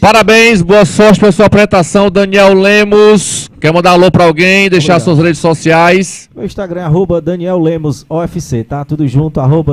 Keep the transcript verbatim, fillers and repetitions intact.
Parabéns, boa sorte pela sua apresentação, Daniel Lemos. Quer mandar alô pra alguém, deixar Obrigado. suas redes sociais? Meu Instagram é arroba Daniel Lemos O F C, tá? Tudo junto, arroba